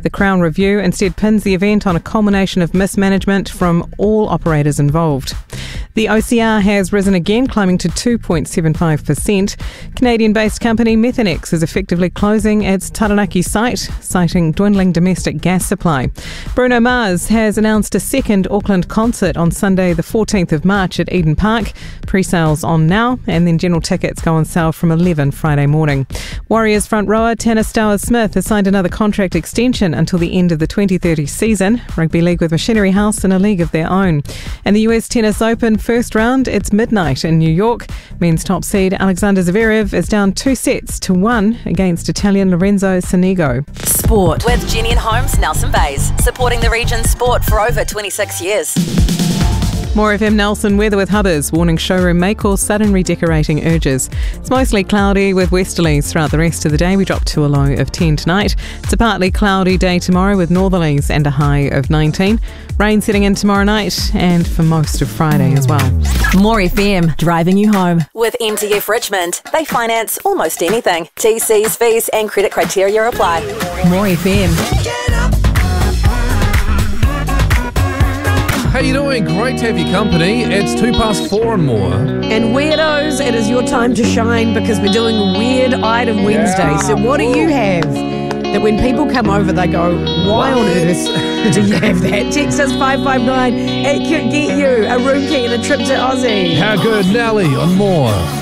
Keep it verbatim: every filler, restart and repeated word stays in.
The Crown Review instead pins the event on a culmination of mismanagement from all operators involved. The O C R has risen again, climbing to two point seven five percent. Canadian-based company Methanex is effectively closing its Taranaki site, citing dwindling domestic gas supply. Bruno Mars has announced a second Auckland concert on Sunday the fourteenth of March at Eden Park. Pre-sales on now, and then general tickets go on sale from eleven Friday morning. Warriors front rower Tanner Stowers-Smith has signed another contract extension until the end of the twenty thirty season. Rugby league with Machinery House in a league of their own. And the U S Tennis Open first round, it's midnight in New York. Men's top seed Alexander Zverev is down two sets to one against Italian Lorenzo Sonego. Sport with Jenny and Holmes, Nelson Bays, supporting the region's sport for over twenty-six years. More F M Nelson weather with Hubbers, warning showroom may cause sudden redecorating urges. It's mostly cloudy with westerlies throughout the rest of the day. We drop to a low of ten tonight. It's a partly cloudy day tomorrow with northerlies and a high of nineteen. Rain setting in tomorrow night and for most of Friday as well. More F M, driving you home. With M T F Richmond, they finance almost anything. T Cs, fees and credit criteria apply. More F M. How you doing? Great to have your company. It's two past four and more. And weirdos, it is your time to shine because we're doing Weird Item Wednesday. Yeah. So what do you have that when people come over they go, why on earth do you have that? Text us five five nine, it could get you a room key and a trip to Aussie. How good, Nelly, on more.